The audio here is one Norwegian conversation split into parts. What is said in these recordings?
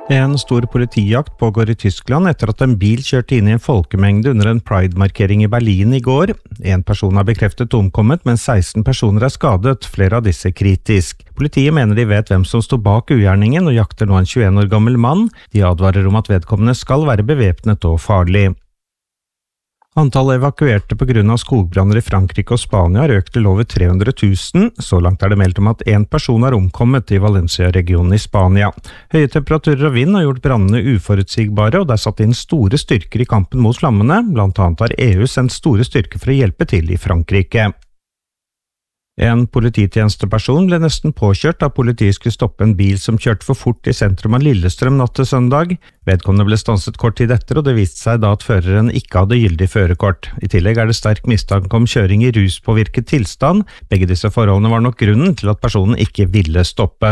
En stor politijakt pågår i Tyskland etter at en bil kjørte inn i en folkemengde under en Pride-markering i Berlin i går. En person er bekreftet omkommet, mens 16 personer er skadet, flere av disse kritisk. Politiet mener de vet hvem som stod bak ugjerningen og jakter nå en 21 år gammel mann. De advarer om at vedkommende skal være bevæpnet og farlig. Antallet evakuerte på grunn av skogbranner i Frankrike og Spania har økt til over 300 000. Så langt er det meldt om at en person er omkommet i Valencia-regionen i Spania. Høye temperaturer og vind har gjort brannene uforutsigbare, og det er satt inn store styrker i kampen mot flammene. Blant annet har EU sendt store styrker for å hjelpe til i Frankrike. En polititjenesteperson ble nesten påkjørt da politiet skulle stoppe en bil som kjørte for fort i sentrum av Lillestrøm natt til søndag. Vedkommende ble stanset kort tid etter, og det viste seg da at føreren ikke hadde gyldig førerkort. I tillegg er det sterk mistanke om kjøring i ruspåvirket tilstand. Begge disse forholdene var nok grunnen til at personen ikke ville stoppe.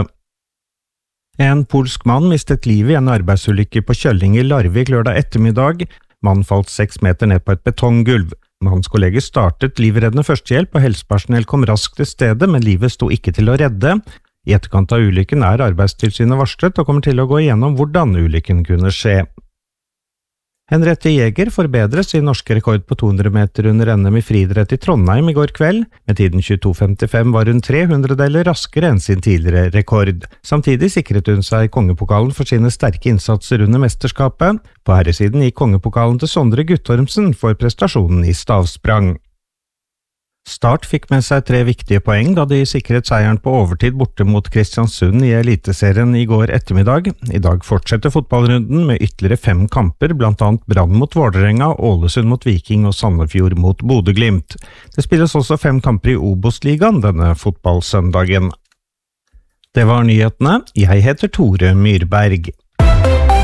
En polsk mann mistet livet i en arbeidsulykke på Kjølling i Larvik lørdag ettermiddag. Mannen falt 6 meter ned på et betonggulv. Mannens kolleger startet livreddende førstehjelp, og helsepersonell kom raskt til stedet, men livet sto ikke til å redde. I etterkant av ulykken er Arbeidstilsynet varslet og kommer til å gå igjennom hvordan ulykken kunne skje. Henriette Jæger forbedret sin norske rekord på 200 meter under NM i friidrett i Trondheim i går kveld. Med tiden 22,55 var hun 300-deler raskere enn sin tidligere rekord. Samtidig sikret hun seg kongepokalen for sine sterke innsatser under mesterskapet. På herresiden gikk kongepokalen til Sondre Guttormsen for prestasjonen i stavsprang. Start fikk med seg 3 viktige poeng da de sikret seieren på overtid borte mot Kristiansund i Eliteserien i går ettermiddag. I dag fortsetter fotballrunden med ytterligere 5 kamper, blant annet Brann mot Vålerenga, Ålesund mot Viking og Sandefjord mot Bodø/Glimt. Det spilles også 5 kamper i Obos-ligaen denne fotballsøndagen. Det var nyhetene. Jeg heter Tore Myrberg.